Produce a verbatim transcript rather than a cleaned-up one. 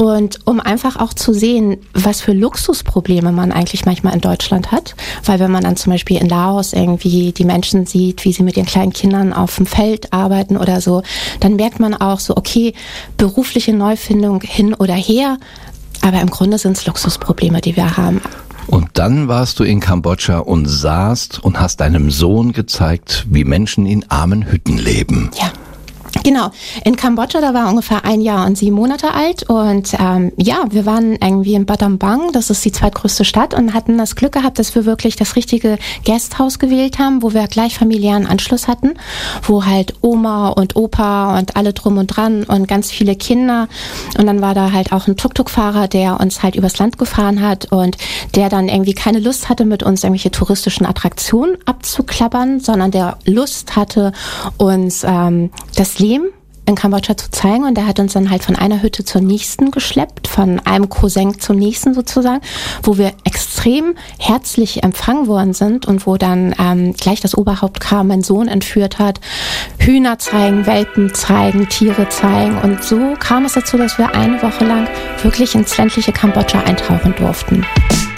Und um einfach auch zu sehen, was für Luxusprobleme man eigentlich manchmal in Deutschland hat. Weil wenn man dann zum Beispiel in Laos irgendwie die Menschen sieht, wie sie mit ihren kleinen Kindern auf dem Feld arbeiten oder so, dann merkt man auch so, okay, berufliche Neufindung hin oder her, aber im Grunde sind es Luxusprobleme, die wir haben. Und dann warst du in Kambodscha und saßt und hast deinem Sohn gezeigt, wie Menschen in armen Hütten leben. Ja. Genau, in Kambodscha, da war er ungefähr ein Jahr und sieben Monate alt und ähm, ja, wir waren irgendwie in Battambang, das ist die zweitgrößte Stadt und hatten das Glück gehabt, dass wir wirklich das richtige Gasthaus gewählt haben, wo wir gleich familiären Anschluss hatten, wo halt Oma und Opa und alle drum und dran und ganz viele Kinder und dann war da halt auch ein Tuk-Tuk-Fahrer, der uns halt übers Land gefahren hat und der dann irgendwie keine Lust hatte, mit uns irgendwelche touristischen Attraktionen abzuklappern, sondern der Lust hatte, uns ähm, das Leben in Kambodscha zu zeigen und der hat uns dann halt von einer Hütte zur nächsten geschleppt, von einem Cousin zum nächsten sozusagen, wo wir extrem herzlich empfangen worden sind und wo dann ähm, gleich das Oberhaupt kam, mein Sohn entführt hat, Hühner zeigen, Welpen zeigen, Tiere zeigen und so kam es dazu, dass wir eine Woche lang wirklich ins ländliche Kambodscha eintauchen durften.